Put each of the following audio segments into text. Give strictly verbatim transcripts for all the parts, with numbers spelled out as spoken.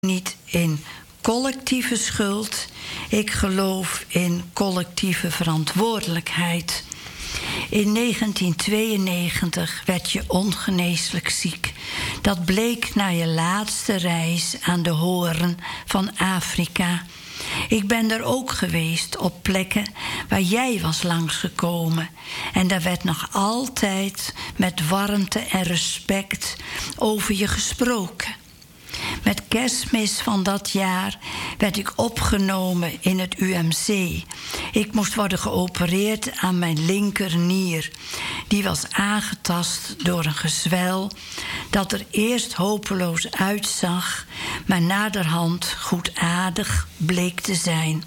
niet in collectieve schuld. Ik geloof in collectieve verantwoordelijkheid. In negentien tweeënnegentig werd je ongeneeslijk ziek. Dat bleek na je laatste reis aan de Hoorn van Afrika. Ik ben er ook geweest op plekken waar jij was langsgekomen. En daar werd nog altijd met warmte en respect over je gesproken. Met Kerstmis van dat jaar werd ik opgenomen in het U M C. Ik moest worden geopereerd aan mijn linkernier. Die was aangetast door een gezwel dat er eerst hopeloos uitzag, maar naderhand goedaardig bleek te zijn.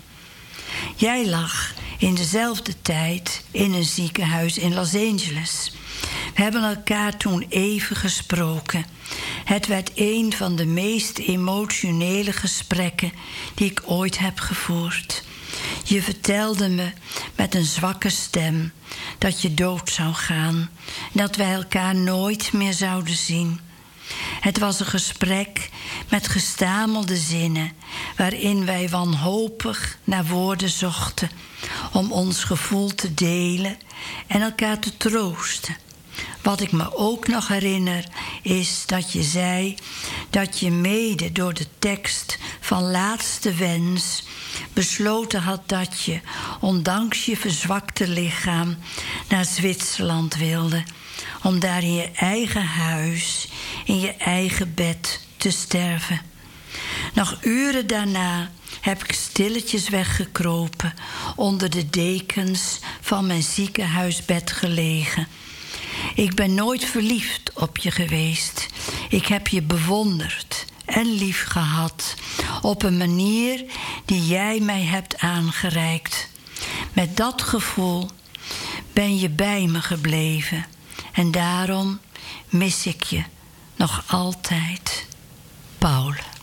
Jij lag in dezelfde tijd in een ziekenhuis in Los Angeles. We hebben elkaar toen even gesproken. Het werd een van de meest emotionele gesprekken die ik ooit heb gevoerd. Je vertelde me met een zwakke stem dat je dood zou gaan, dat wij elkaar nooit meer zouden zien. Het was een gesprek met gestamelde zinnen, waarin wij wanhopig naar woorden zochten om ons gevoel te delen en elkaar te troosten. Wat ik me ook nog herinner is dat je zei dat je mede door de tekst van Laatste Wens besloten had dat je, ondanks je verzwakte lichaam, naar Zwitserland wilde, om daar in je eigen huis, in je eigen bed te sterven. Nog uren daarna heb ik stilletjes weggekropen, onder de dekens van mijn ziekenhuisbed gelegen. Ik ben nooit verliefd op je geweest. Ik heb je bewonderd en lief gehad op een manier die jij mij hebt aangereikt. Met dat gevoel ben je bij me gebleven en daarom mis ik je nog altijd, Paul.